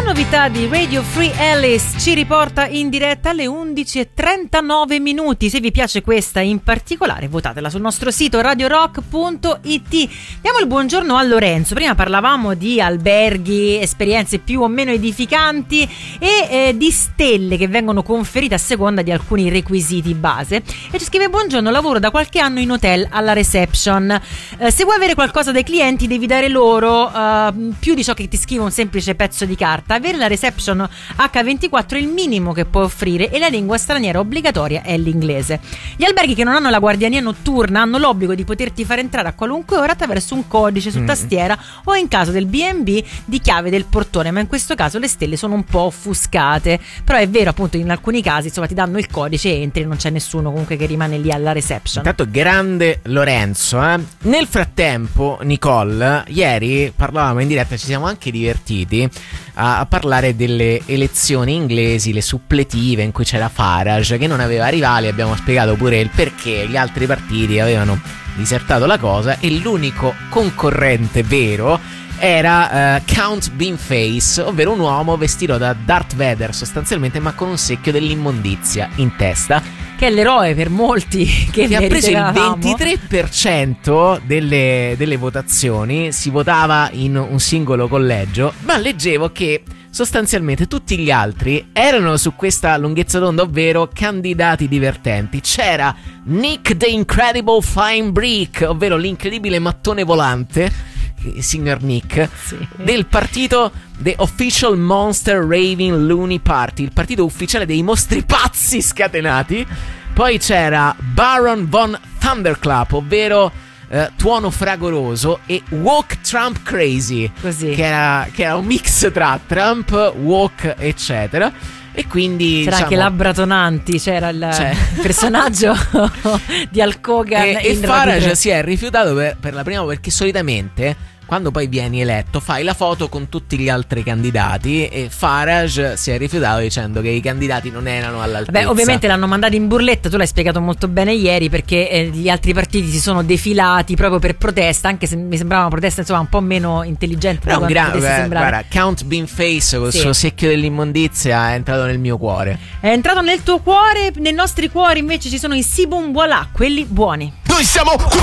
novità di Radio Free Alice ci riporta in diretta alle 11:39 minuti. Se vi piace questa in particolare, votatela sul nostro sito radiorock.it. Diamo il buongiorno a Lorenzo. Prima parlavamo di alberghi, esperienze più o meno edificanti e di stelle che vengono conferite a seconda di alcuni requisiti base. E ci scrive: buongiorno, lavoro da qualche anno in hotel alla reception. Se vuoi avere qualcosa dai clienti devi dare loro più di ciò che ti scrive un semplice pezzo di carta. Avere la reception H24 è il minimo che puoi offrire e la lingua straniera obbligatoria è l'inglese. Gli alberghi che non hanno la guardiania notturna hanno l'obbligo di poterti far entrare a qualunque ora attraverso un codice su tastiera o, in caso del B&B, di chiave del portone, ma in questo caso le stelle sono un po' offuscate. Però è vero, appunto, in alcuni casi insomma ti danno il codice e entri e non c'è nessuno comunque che rimane lì alla reception. Intanto grande Lorenzo, Nel frattempo, Nicole, ieri parlavamo in diretta, ci siamo anche divertiti a parlare delle elezioni inglesi, le suppletive in cui c'era Farage che non aveva rivali. Abbiamo spiegato pure il perché gli altri partiti avevano disertato la cosa e l'unico concorrente vero era Count Beanface, ovvero un uomo vestito da Darth Vader sostanzialmente, ma con un secchio dell'immondizia in testa, che è l'eroe per molti che ha preso il 23% delle votazioni. Si votava in un singolo collegio, ma leggevo che sostanzialmente tutti gli altri erano su questa lunghezza d'onda, ovvero candidati divertenti. C'era Nick the Incredible Flying Brick, ovvero l'incredibile mattone volante, il signor Nick, sì, del partito The Official Monster Raving Looney Party, il partito ufficiale dei mostri pazzi scatenati. Poi c'era Baron von Thunderclap, ovvero tuono fragoroso, e Walk Trump Crazy, così, che era un mix tra Trump, Walk, eccetera. E quindi c'era anche Labratonanti, c'era il personaggio di Hulk Hogan. E Farage si è rifiutato per la prima volta, perché solitamente quando poi vieni eletto fai la foto con tutti gli altri candidati, e Farage si è rifiutato dicendo che i candidati non erano all'altezza. Beh, ovviamente l'hanno mandato in burletta, tu l'hai spiegato molto bene ieri, perché gli altri partiti si sono defilati proprio per protesta, anche se mi sembrava una protesta insomma un po' meno intelligente. No, guarda, Count Beanface con il suo secchio dell'immondizia è entrato nel mio cuore. È entrato nel tuo cuore. Nei nostri cuori invece ci sono i Sibum Voilà, quelli buoni. Noi siamo